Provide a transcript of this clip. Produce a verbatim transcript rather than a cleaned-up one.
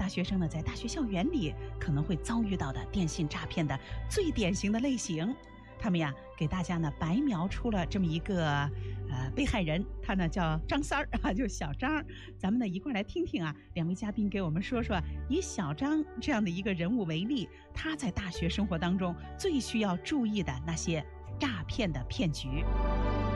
大学生呢在大学校园里可能会遭遇到的电信诈骗的最典型的类型。他们呀给大家呢白描出了这么一个呃被害人，他呢叫张三儿啊，就小张。咱们呢一块来听听啊，两位嘉宾给我们说说，以小张这样的一个人物为例，他在大学生活当中最需要注意的那些诈骗的骗局。